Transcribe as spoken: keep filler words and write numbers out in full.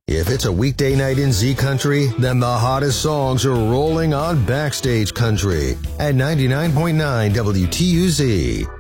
If it's a weekday night in Z Country, then the hottest songs are rolling on Backstage Country at ninety-nine point nine W T U Z.